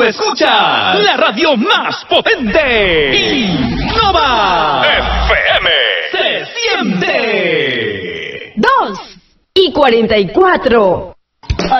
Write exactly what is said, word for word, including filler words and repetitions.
Tú escuchas la radio más potente. Innova F M. Se siente. Dos y cuarenta y cuatro.